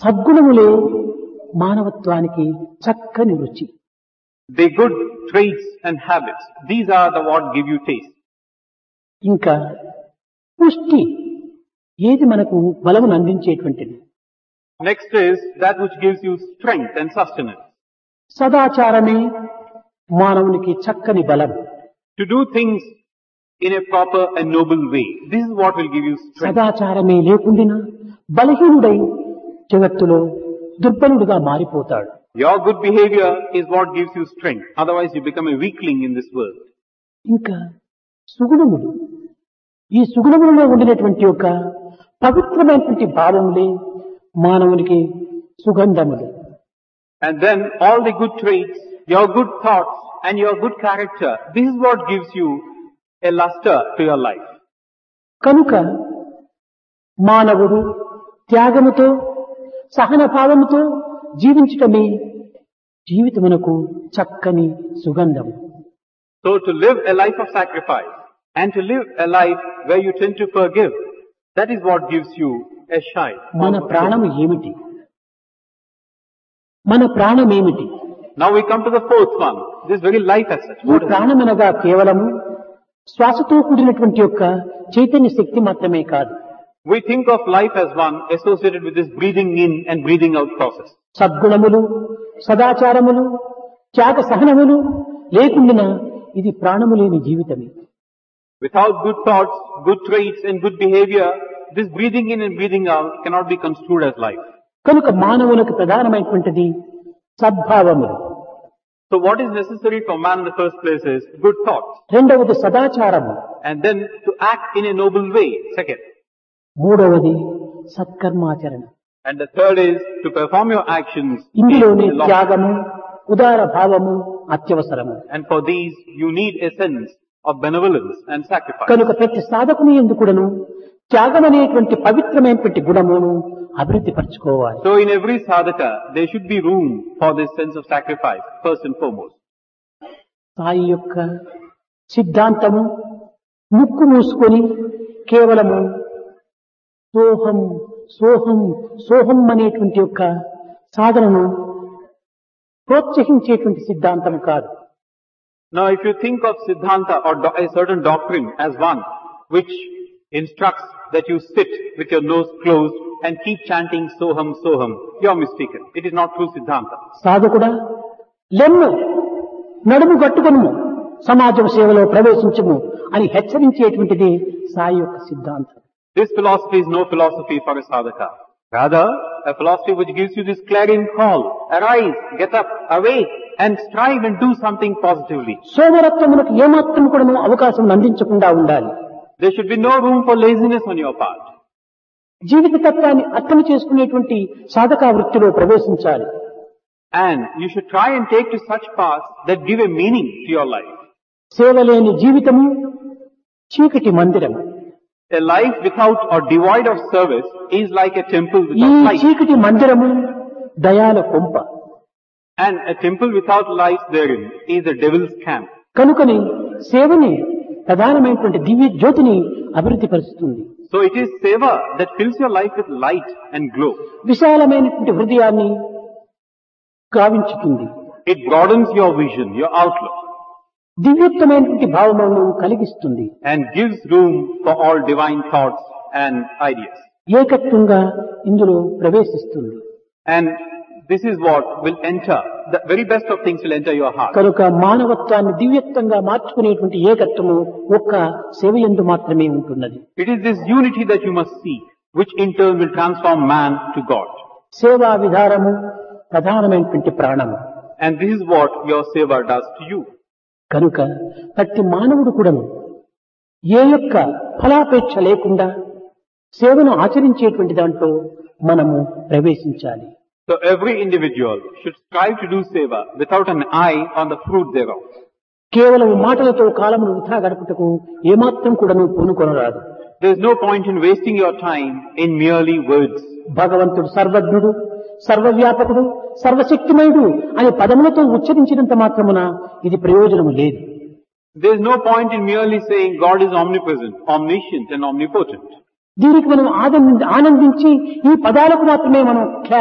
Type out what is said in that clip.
సద్గుణములే మానవత్వానికి చక్కని రుచి. The good traits and habits, these are the what give you taste. ఇంకా పుష్టి ఏది మనకు బలమును అందించేటువంటిది. Next is that which gives you strength and sustenance. సదాచారమే మానవునికి చక్కని బలం. To do things in a proper and noble way. This is what will give you strength. సదాచారమే లేకుండా బలహీనుడై జగత్తులో దుర్బలుడుగా మారిపోతాడు. Your good behavior is what gives you strength. Otherwise you become a weakling in this world. ఇంకా సుగుణములు, ఈ సుగుణములలో ఉండినటువంటి యొక్క పవిత్రమైనటువంటి భావములే మానవునికి సుగంధములు. And then all the good traits, your good thoughts and your good character, this is what gives you a luster to your life. కనుక మానవుడు త్యాగముతో సహన భావముతో జీవించటమే జీవితమునకు చక్కని సుగంధము. So to live a life of sacrifice and to live a life where you tend to forgive, that is what gives you a shine. మన ప్రాణము ఏమిటి? మన ప్రాణం ఏమిటి? Now we come to the fourth one. This very life as such. ఈ ప్రాణమనగా కేవలము శ్వాసతో కూడినటువంటి యొక్క చైతన్య శక్తి మాత్రమే కాదు. We think of life as one associated with this breathing in and breathing out process. సద్గుణములు, సదాచారములు, త్యాగ సహనములు లేకుండా ఇది ప్రాణము లేని జీవితమే. Without good thoughts, good traits and good behavior, this breathing in and breathing out cannot be construed as life. కనుక మానవులకు ప్రధానమైనటువంటిది సద్భావములు. So what is necessary for man in the first place is good thoughts. రెండవది సదాచారము. And then to act in a noble way, second. మూడవది సత్కర్మాచరణ. And the third is to perform your actions ఇందులోనే in law. త్యాగము, ఉదార భావము అత్యవసరము. And for these you need a sense of benevolence and sacrifice. కనుక ప్రతి సాధకుని ఎందుకును త్యాగం అనేటువంటి పవిత్రమైనటువంటి గుణమును అభివృద్ధి పరచుకోవాలి. So in every sadhaka, there should be room for this sense of sacrifice, first and foremost. Sai యొక్క సిద్ధాంతము ముక్కు మూసుకొని కేవలము సోహం సోహం సోహం అనేటువంటి యొక్క సాధనను ప్రోత్సహించేటువంటి సిద్ధాంతం కాదు. Now if you think of Siddhanta or a certain doctrine as one which instructs that you sit with your nose closed and keep chanting Soham Soham, you are mistaken. It is not true Siddhanta. సాధకుడా లెమ్ము నడుము గట్టుకొనుము సమాజం సేవలో ప్రవేశించుము అని హెచ్చరించేటువంటిది సాయి యొక్క సిద్ధాంతం. This philosophy is no philosophy for a sadhaka. Rather, a philosophy which gives you this clarion call, arise, get up, awake and strive and do something positively. సోమరత్వములకు ఏమాత్రం కూడా అవకాశం అందించకుండా ఉండాలి. There should be no room for laziness on your part. జీవిత తత్వాన్ని అర్థం చేసుకునేటువంటి సాధకా వృత్తిలో ప్రవేశించాలి. And you should try and take to such paths that give a meaning to your life. సేవ లేని జీవితము చీకటి మందిరము. A life without or devoid of service is like a temple ఈ without light. చీకటి మందిరము దయాల కొంప. And a temple without light therein is a devil's camp. కనుకని సేవని ప్రధానమైనటువంటి దివ్య జ్యోతిని అభివృద్ధి పరుస్తుంది. So it is seva that fills your life with light and glow. విశాలమైనటువంటి హృదయాన్ని గావించుతుంది. It broadens your vision, your outlook, దివ్యత్వమైనటువంటి భావములను కలిగిస్తుంది. and gives room for all divine thoughts and ideas. ఏకత్వంగా ఇందులో ప్రవేశిస్తుంది. And this is what will enter, the very best of things will enter your heart. కనుక మానవత్వాన్ని దివ్యత్వంగా మార్చుకునేటువంటి ఏకత్వము ఒక్క సేవయందు మాత్రమే ఉంటున్నది. It is this unity that you must seek, which in turn will transform man to God. సేవా విధానము ప్రధానమైనటువంటి ప్రాణము. And this is what your seva does to you. కనుక ప్రతి మానవుడు కూడాను ఏ యొక్క ఫలాపేక్ష లేకుండా సేవను ఆచరించేటువంటి దాంట్లో మనము ప్రవేశించాలి. So every individual should strive to do seva without an eye on the fruit thereof. కేవలం మాటలతో కాలమును వృథా గడుపుటకు ఏమాత్రం కూడాను పూనుకొనరాదు. There is no point in wasting your time in merely words. భగవంతుడు సర్వజ్ఞుడు, సర్వవ్యాపకుడు, సర్వశక్తిమయుడు అనే పదములతో ఉచ్చరించినంత మాత్రమున ఇది ప్రయోజనము లేదు. There is no point in merely saying God is omnipresent, omniscient and omnipotent. దీనికి మనం ఆనందించి ఈ పదాలకు మాత్రమే మనం